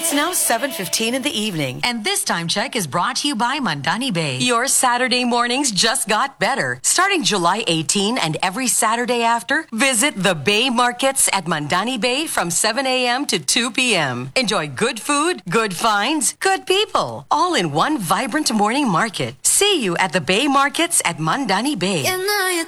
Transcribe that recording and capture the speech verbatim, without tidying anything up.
It's now seven fifteen in the evening. And this time check is brought to you by Mandani Bay. Your Saturday mornings just got better. Starting July eighteenth and every Saturday after, visit the Bay Markets at Mandani Bay from seven a.m. to two p.m. Enjoy good food, good finds, good people, all in one vibrant morning market. See you at the Bay Markets at Mandani Bay.